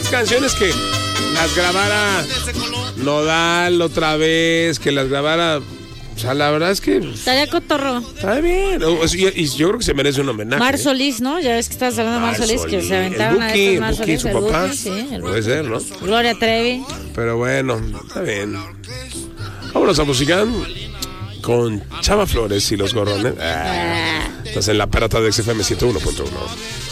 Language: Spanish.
esas canciones que las grabara Nodal otra vez, que las grabara... O sea, la verdad es que... Estaría cotorro. Está bien. Y yo creo que se merece un homenaje. Mar Solís, ¿no? Ya ves que estabas hablando de Mar Solís, que se aventaron a estas Mar Solís. Su papá. Sí, puede ser, ¿no? Gloria Trevi. Pero bueno, está bien. Vámonos a música con Chava Flores y los Gorrones. Estás en la perrata de XFM 101.1.